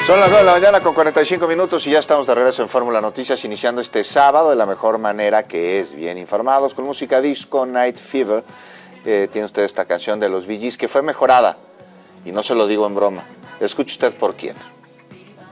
Son las 9 de la mañana con 45 minutos y ya estamos de regreso en Fórmula Noticias, iniciando este sábado de la mejor manera, que es bien informados, con música disco, Night Fever. Tiene usted esta canción de los Bee Gees que fue mejorada, y no se lo digo en broma. Escuche usted por quién.